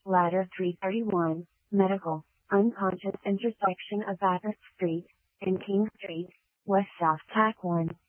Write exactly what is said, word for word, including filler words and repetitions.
Ladder three thirty-one, Medical, unconscious intersection of Bathurst Street and King Street, West South Tack one.